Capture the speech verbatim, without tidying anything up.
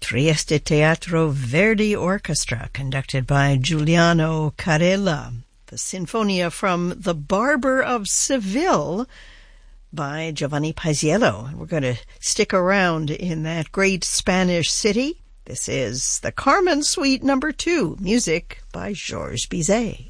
Trieste Teatro Verdi Orchestra, conducted by Giuliano Carella. The Sinfonia from The Barber of Seville by Giovanni Paisiello. We're going to stick around in that great Spanish city. This is the Carmen Suite number two, music by Georges Bizet.